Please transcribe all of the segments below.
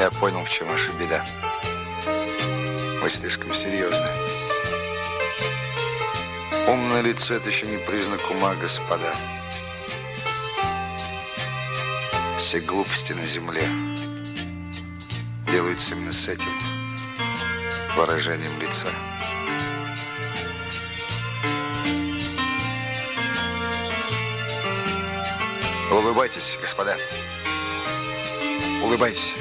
Я понял, в чем ваша беда. Вы слишком серьезны. Умное лицо — это еще не признак ума, господа. Все глупости на земле делаются именно с этим выражением лица. Улыбайтесь, господа. Улыбайтесь.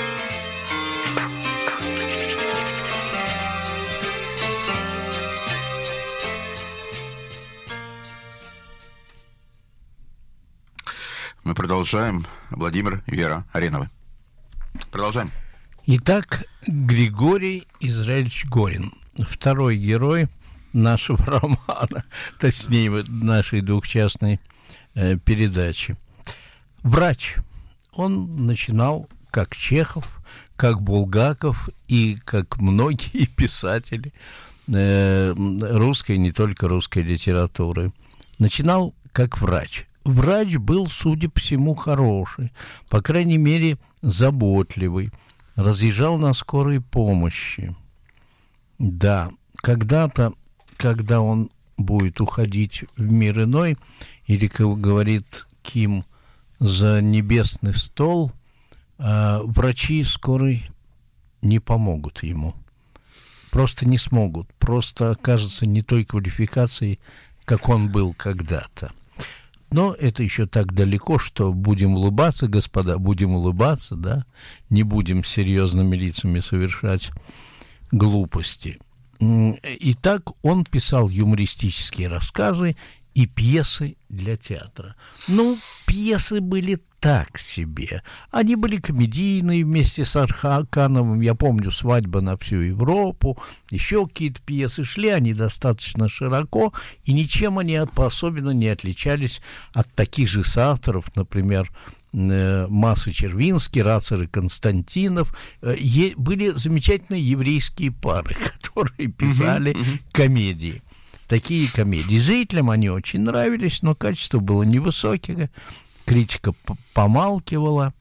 Мы продолжаем. Владимир, Вера Ареновы. Продолжаем. Итак, Григорий Израильевич Горин, второй герой нашего романа, точнее, нашей двухчастной передачи. Врач. Он начинал как Чехов, как Булгаков и как многие писатели русской, не только русской литературы. Начинал как врач. Врач был, судя по всему, хороший, по крайней мере, заботливый. Разъезжал на скорой помощи. Да, когда-то, когда он будет уходить в мир иной, или, как говорит Ким, за небесный стол, врачи скорой не помогут ему. Просто не смогут. Просто окажется не той квалификацией, как он был когда-то. Но это еще так далеко, что будем улыбаться, господа, будем улыбаться, да, не будем серьезными лицами совершать глупости. Итак, он писал юмористические рассказы и пьесы для театра. Ну, пьесы были так себе. Они были комедийные вместе с Архакановым. Я помню «Свадьба на всю Европу». Еще какие-то пьесы шли, они достаточно широко, и ничем они особенно не отличались от таких же соавторов, например, Масы Червинский, Рацер и Константинов. Были замечательные еврейские пары, которые писали комедии. Такие комедии. Зрителям они очень нравились, но качество было невысокое. Критика помалкивала.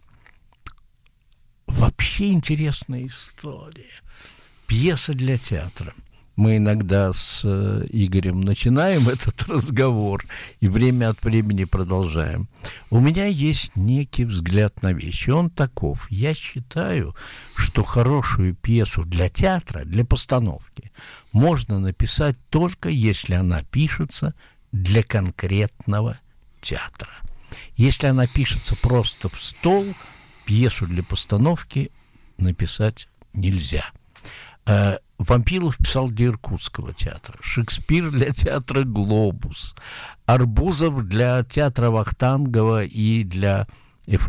Вообще интересная история. Пьеса для театра. Мы иногда с Игорем начинаем этот разговор и время от времени продолжаем. У меня есть некий взгляд на вещи. Он таков. Я считаю, что хорошую пьесу для театра, для постановки, можно написать только если она пишется для конкретного театра. Если она пишется просто в стол, пьесу для постановки написать нельзя. Вампилов писал для Иркутского театра, Шекспир для театра «Глобус», Арбузов для театра Вахтангова и для